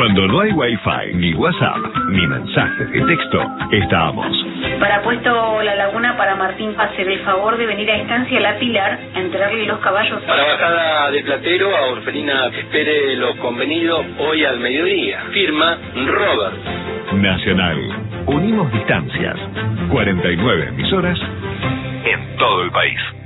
Cuando no hay Wi-Fi, ni WhatsApp, ni mensajes de texto, estamos. Para Puesto La Laguna, para Martín, hacer el favor de venir a Estancia La Pilar a entregarle los caballos. Para Bajada de Platero, a Orfelina, espere lo convenido hoy al mediodía. Firma Robert. Nacional. Unimos distancias. 49 emisoras en todo el país.